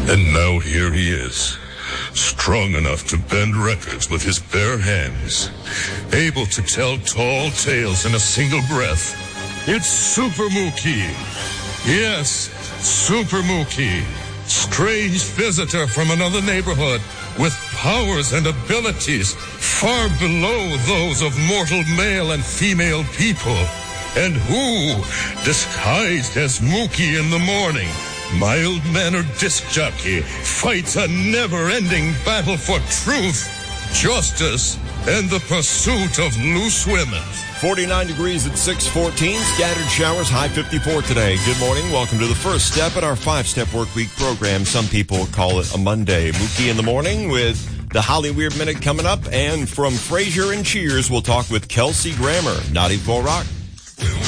And now here he is, strong enough to bend records with his bare hands, able to tell tall tales in a single breath. It's Super Mookie. Yes, Super Mookie. Strange visitor from another neighborhood with powers and abilities far below those of mortal male and female people. And who, disguised as Mookie in the morning, mild-mannered disc jockey, fights a never-ending battle for truth, justice, and the pursuit of loose women. 49 degrees at 6:14, scattered showers, high 54 today. Good morning. Welcome to the first step in our 5-step work week program. Some people call it a Monday. Mookie in the morning with the Holly Weird Minute coming up. And from Frasier and Cheers, we'll talk with Kelsey Grammer. 94 Rock.